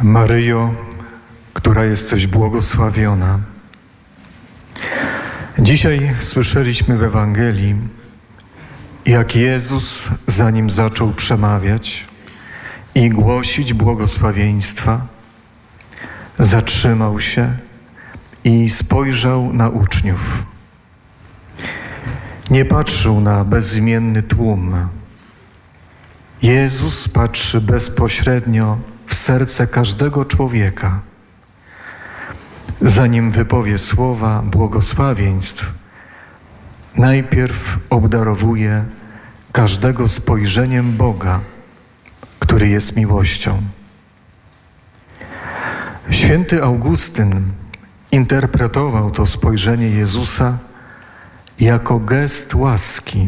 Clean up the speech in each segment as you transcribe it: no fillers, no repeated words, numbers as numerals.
Maryjo, która jesteś błogosławiona. Dzisiaj słyszeliśmy w Ewangelii, jak Jezus, zanim zaczął przemawiać i głosić błogosławieństwa, zatrzymał się i spojrzał na uczniów. Nie patrzył na bezimienny tłum. Jezus patrzy bezpośrednio w serce każdego człowieka. Zanim wypowie słowa błogosławieństw, najpierw obdarowuje każdego spojrzeniem Boga, który jest miłością. Święty Augustyn interpretował to spojrzenie Jezusa jako gest łaski,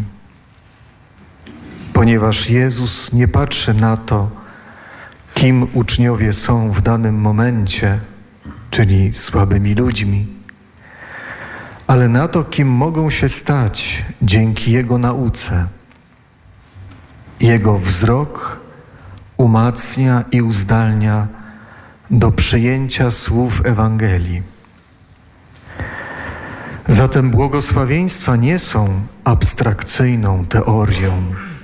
ponieważ Jezus nie patrzy na to, kim uczniowie są w danym momencie, czyli słabymi ludźmi, ale na to, kim mogą się stać dzięki Jego nauce. Jego wzrok umacnia i uzdalnia do przyjęcia słów Ewangelii. Zatem błogosławieństwa nie są abstrakcyjną teorią,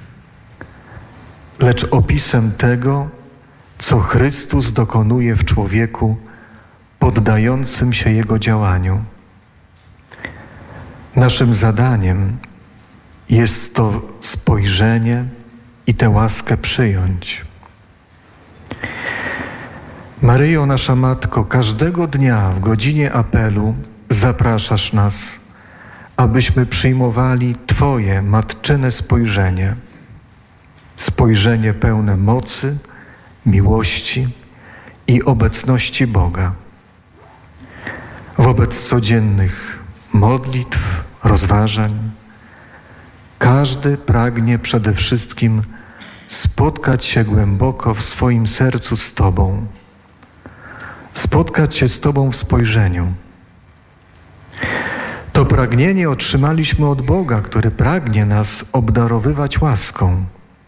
lecz opisem tego, co Chrystus dokonuje w człowieku poddającym się Jego działaniu. Naszym zadaniem jest to spojrzenie i tę łaskę przyjąć. Maryjo, nasza Matko, każdego dnia w godzinie apelu zapraszasz nas, abyśmy przyjmowali Twoje matczyne spojrzenie. Spojrzenie pełne mocy, miłości i obecności Boga. Wobec codziennych modlitw, rozważań, każdy pragnie przede wszystkim spotkać się głęboko w swoim sercu z Tobą. Spotkać się z Tobą w spojrzeniu. To pragnienie otrzymaliśmy od Boga, który pragnie nas obdarowywać łaską.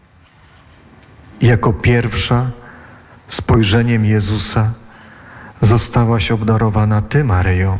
Jako pierwsza spojrzeniem Jezusa zostałaś obdarowana Ty, Maryjo.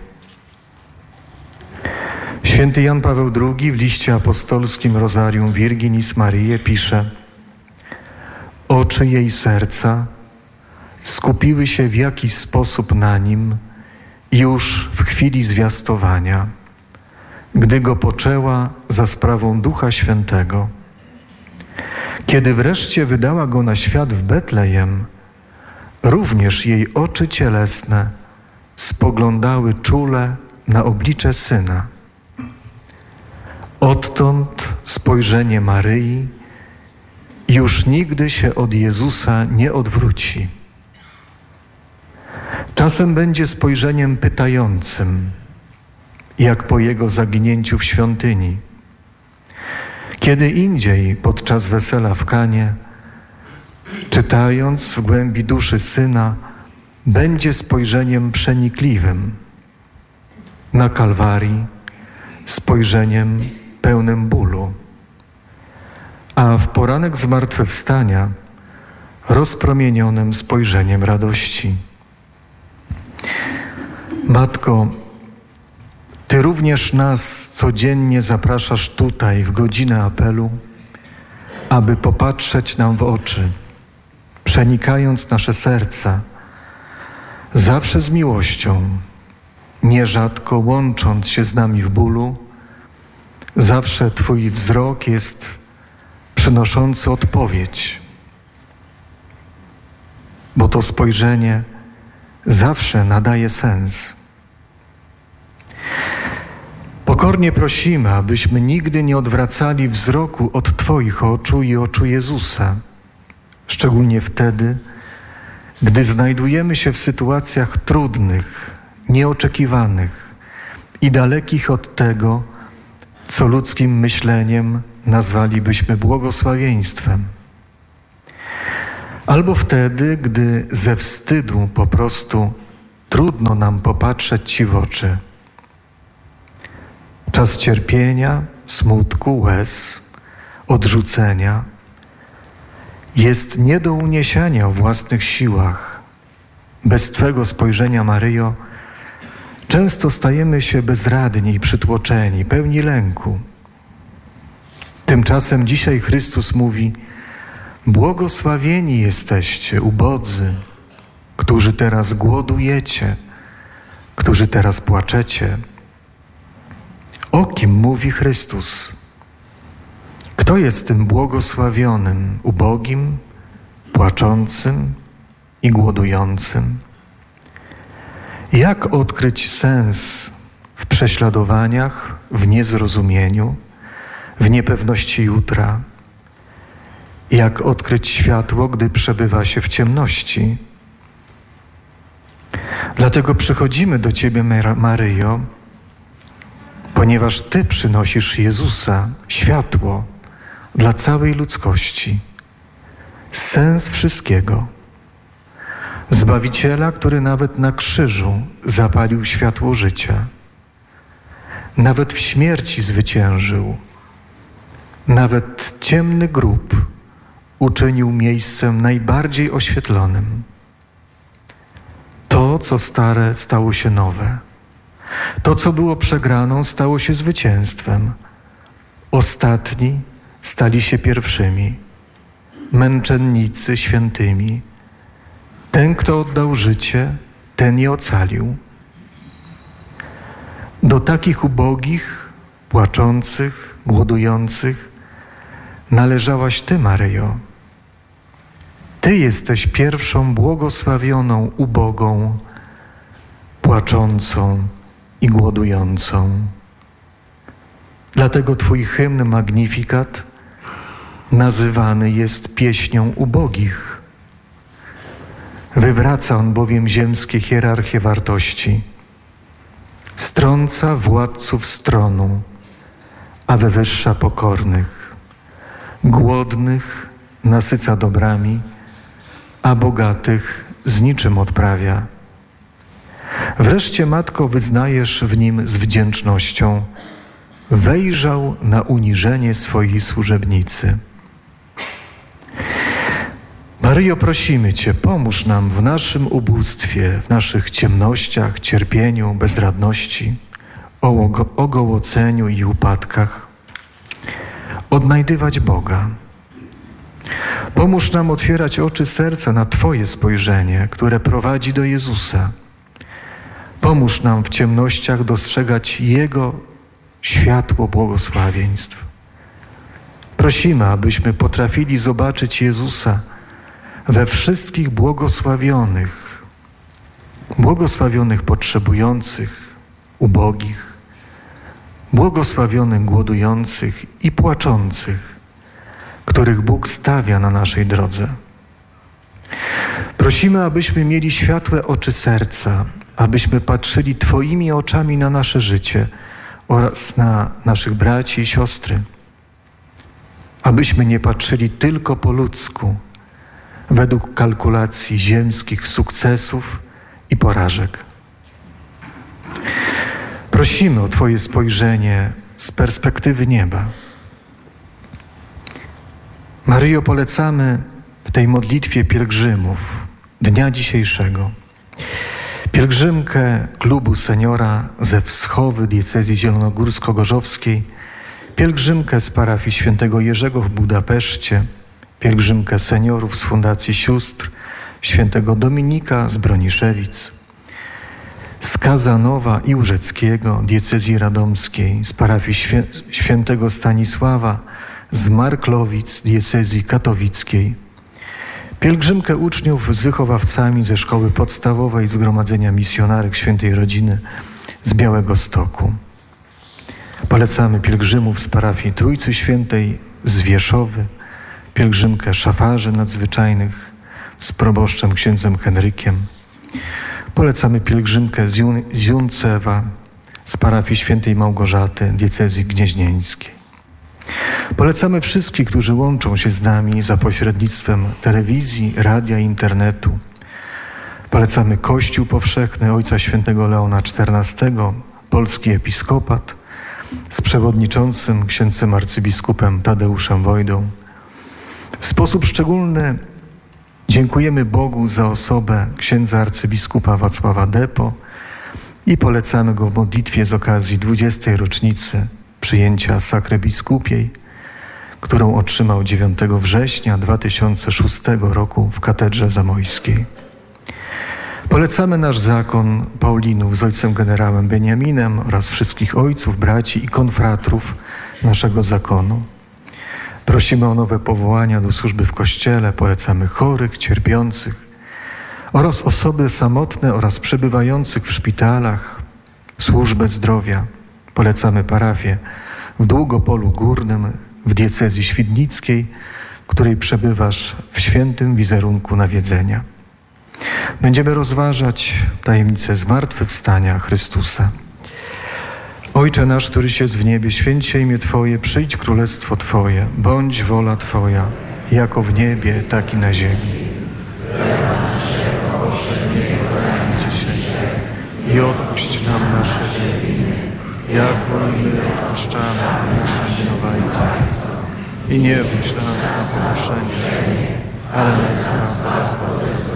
Święty Jan Paweł II w liście apostolskim Rosarium Virginis Mariae pisze: oczy jej serca skupiły się w jakiś sposób na Nim już w chwili zwiastowania, gdy Go poczęła za sprawą Ducha Świętego. Kiedy wreszcie wydała Go na świat w Betlejem, również jej oczy cielesne spoglądały czule na oblicze Syna. Odtąd spojrzenie Maryi już nigdy się od Jezusa nie odwróci. Czasem będzie spojrzeniem pytającym, jak po Jego zaginięciu w świątyni. Kiedy indziej, podczas wesela w Kanie, czytając w głębi duszy Syna, będzie spojrzeniem przenikliwym. Na Kalwarii spojrzeniem pełnym bólu, a w poranek zmartwychwstania rozpromienionym spojrzeniem radości. Matko, Ty również nas codziennie zapraszasz tutaj w godzinę apelu, aby popatrzeć nam w oczy, przenikając nasze serca, zawsze z miłością, nierzadko łącząc się z nami w bólu. Zawsze Twój wzrok jest przynoszący odpowiedź, bo to spojrzenie zawsze nadaje sens. Pokornie prosimy, abyśmy nigdy nie odwracali wzroku od Twoich oczu i oczu Jezusa, szczególnie wtedy, gdy znajdujemy się w sytuacjach trudnych, nieoczekiwanych i dalekich od tego, co ludzkim myśleniem nazwalibyśmy błogosławieństwem. Albo wtedy, gdy ze wstydu po prostu trudno nam popatrzeć Ci w oczy. Czas cierpienia, smutku, łez, odrzucenia jest nie do uniesienia o własnych siłach, Bez Twego spojrzenia, Maryjo, często stajemy się bezradni i przytłoczeni, pełni lęku. Tymczasem dzisiaj Chrystus mówi: błogosławieni jesteście, ubodzy, którzy teraz głodujecie, którzy teraz płaczecie. O kim mówi Chrystus? Kto jest tym błogosławionym, ubogim, płaczącym i głodującym? Jak odkryć sens w prześladowaniach, w niezrozumieniu, w niepewności jutra? Jak odkryć światło, gdy przebywa się w ciemności? Dlatego przychodzimy do Ciebie, Maryjo, ponieważ Ty przynosisz Jezusa, światło dla całej ludzkości, sens wszystkiego. Zbawiciela, który nawet na krzyżu zapalił światło życia. Nawet w śmierci zwyciężył. Nawet ciemny grób uczynił miejscem najbardziej oświetlonym. To, co stare, stało się nowe. To, co było przegraną, stało się zwycięstwem. Ostatni stali się pierwszymi. Męczennicy świętymi. Ten, kto oddał życie, ten je ocalił. Do takich ubogich, płaczących, głodujących należałaś Ty, Maryjo. Ty jesteś pierwszą błogosławioną, ubogą, płaczącą i głodującą. Dlatego Twój hymn Magnificat nazywany jest pieśnią ubogich. Wywraca on bowiem ziemskie hierarchie wartości. Strąca władców z tronu, a wywyższa pokornych. Głodnych nasyca dobrami, a bogatych z niczym odprawia. Wreszcie, Matko, wyznajesz w nim z wdzięcznością: wejrzał na uniżenie swojej służebnicy. Maryjo, prosimy Cię, pomóż nam w naszym ubóstwie, w naszych ciemnościach, cierpieniu, bezradności, ogołoceniu i upadkach odnajdywać Boga. Pomóż nam otwierać oczy serca na Twoje spojrzenie, które prowadzi do Jezusa. Pomóż nam w ciemnościach dostrzegać Jego światło błogosławieństw. Prosimy, abyśmy potrafili zobaczyć Jezusa we wszystkich błogosławionych potrzebujących, ubogich, błogosławionych głodujących i płaczących, których Bóg stawia na naszej drodze. Prosimy, abyśmy mieli światłe oczy serca, abyśmy patrzyli Twoimi oczami na nasze życie oraz na naszych braci i siostry. Abyśmy nie patrzyli tylko po ludzku, według kalkulacji ziemskich sukcesów i porażek. Prosimy o Twoje spojrzenie z perspektywy nieba. Maryjo, polecamy w tej modlitwie pielgrzymów dnia dzisiejszego pielgrzymkę klubu seniora ze Wschowy diecezji zielonogórsko-gorzowskiej, pielgrzymkę z parafii świętego Jerzego w Budapeszcie, pielgrzymkę seniorów z Fundacji Sióstr świętego Dominika z Broniszewic, z Kazanowa i Łużeckiego diecezji radomskiej, z parafii świętego Stanisława z Marklowic diecezji katowickiej, pielgrzymkę uczniów z wychowawcami ze szkoły podstawowej Zgromadzenia Misjonarek Świętej Rodziny z Białegostoku. Polecamy pielgrzymów z parafii Trójcy Świętej z Wieszowy, pielgrzymkę szafarzy nadzwyczajnych z proboszczem księdzem Henrykiem. Polecamy pielgrzymkę z Juncewa z parafii Świętej Małgorzaty diecezji gnieźnieńskiej. Polecamy wszystkich, którzy łączą się z nami za pośrednictwem telewizji, radia i internetu. Polecamy Kościół Powszechny Ojca Świętego Leona XIV, polski episkopat z przewodniczącym księdzem arcybiskupem Tadeuszem Wojdą. W sposób szczególny Dziękujemy Bogu za osobę księdza arcybiskupa Wacława Depo i polecamy go w modlitwie z okazji 20. rocznicy przyjęcia Sakry Biskupiej, którą otrzymał 9 września 2006 roku w Katedrze Zamojskiej. Polecamy nasz zakon Paulinów z ojcem generałem Beniaminem oraz wszystkich ojców, braci i konfratrów naszego zakonu. Prosimy o nowe powołania do służby w Kościele, polecamy chorych, cierpiących oraz osoby samotne oraz przebywających w szpitalach, służbę zdrowia. Polecamy parafię w Długopolu Górnym, w diecezji świdnickiej, w której przebywasz w świętym wizerunku nawiedzenia. Będziemy rozważać tajemnicę zmartwychwstania Chrystusa. Ojcze nasz, któryś jest w niebie, święć się imię Twoje, przyjdź królestwo Twoje, bądź wola Twoja, jako w niebie, tak i na ziemi. Dzisiaj i odpuść nam nasze winy, jako i my odpuszczamy naszym winowajcom. I nie wódź nas na pokuszenie, ale nas zbaw.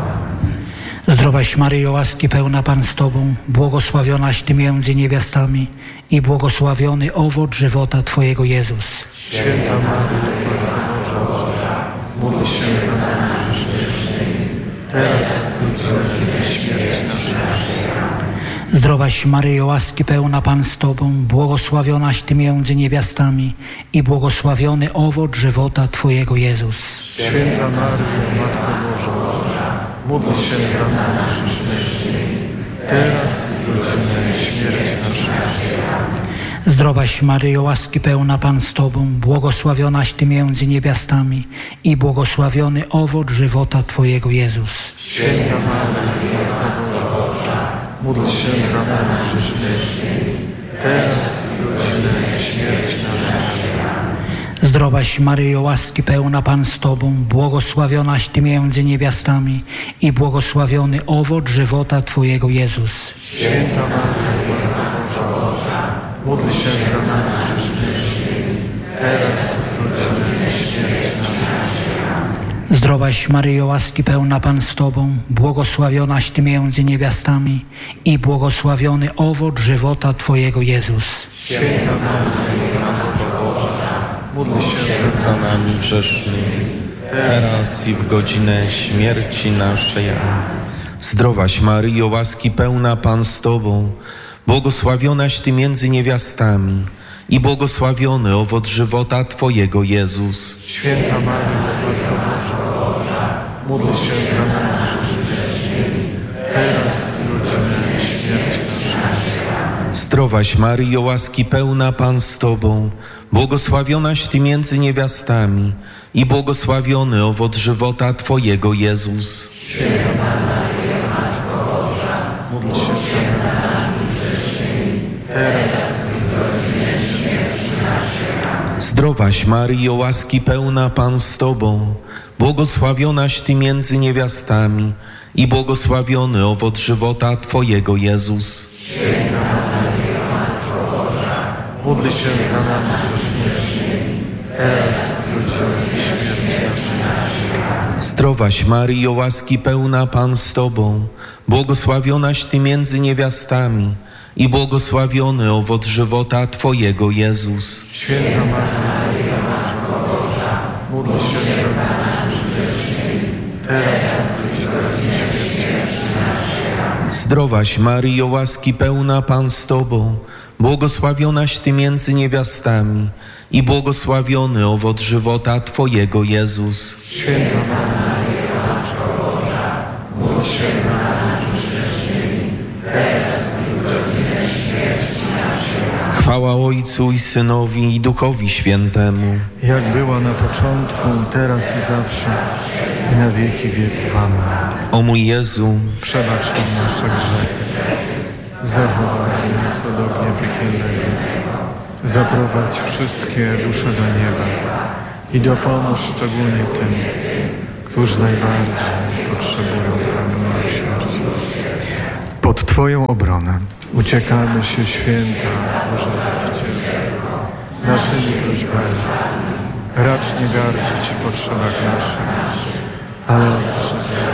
Zdrowaś Maryjo, łaski pełna Pan z Tobą, błogosławionaś Ty między niewiastami i błogosławiony owoc żywota Twojego Jezus. Święta Maryjo, Matko Boża, módl się za nami grzesznymi, teraz w godzinę śmierci naszej. Zdrowaś Maryjo, łaski pełna Pan z Tobą, błogosławionaś Ty między niewiastami i błogosławiony owoc żywota Twojego Jezus. Święta Maryjo, Matko Boża, módl się za nami grzesznymi, teraz w godzinę śmierci naszej. Zdrowaś Maryjo, łaski pełna Pan z Tobą, błogosławionaś Ty między niewiastami i błogosławiony owoc żywota Twojego Jezus. Święta Maryjo, Matko Boża, módl się za nami grzesznymi, teraz w godzinę śmierci naszej. Zdrowaś Maryjo, łaski pełna Pan z Tobą, błogosławionaś Ty między niewiastami i błogosławiony owoc żywota Twojego Jezus. Święta Maryjo, Matko Boża, módl się za nami grzesznymi, teraz w godzinę śmierci naszej. Zdrowaś Maryjo, łaski pełna Pan z Tobą, błogosławionaś Ty między niewiastami i błogosławiony owoc żywota Twojego Jezus. Święta Maryjo, Matko Boża, módl się za nami grzesznymi, teraz i w godzinę śmierci naszej. Zdrowaś Maryjo, łaski pełna Pan z Tobą, błogosławionaś Ty między niewiastami i błogosławiony owoc żywota Twojego Jezus. Święta Maryjo, Matko Boża, módl się za nami grzesznymi, teraz w godzinę śmierci naszej. Zdrowaś Maryjo, łaski pełna Pan z Tobą, błogosławionaś Ty między niewiastami i błogosławiony owoc żywota Twojego Jezus. Święta Maryjo, Matko Boża, módl się za nami grzesznymi, teraz w godzinę śmierci naszej. Zdrowaś Maryjo, łaski pełna Pan z Tobą, błogosławionaś Ty między niewiastami i błogosławiony owoc żywota Twojego Jezus. Święta Maryjo, Matko Boża, módl się za nami grzesznymi, teraz w godzinę śmierci naszej. Zdrowaś Maryjo, łaski pełna Pan z Tobą, błogosławionaś Ty między niewiastami i błogosławiony owoc żywota Twojego Jezus. Święta Maryjo, Matko Boża, módl się za nami grzesznymi, teraz w godzinę śmierci naszej. Zdrowaś Maryjo, łaski pełna Pan z Tobą, błogosławionaś Ty między niewiastami i błogosławiony owoc żywota Twojego Jezus. Święta Maryjo, Matko Boża, módl się za nami grzesznymi, teraz w godzinę śmierci naszej. Chwała Ojcu i Synowi i Duchowi Świętemu. Jak była na początku, teraz i zawsze, i na wieki wieków. Amen. O mój Jezu, Przebacz nam nasze grzechy, zachowaj nas od ognia piekielnego, zaprowadź wszystkie dusze do nieba i dopomóż szczególnie tym, którzy najbardziej potrzebują Twojego miłosierdzia. Pod Twoją obronę uciekamy się, święta Boże Rodzicielu, naszymi prośbami. Racz nie gardzić w potrzebach naszych, ale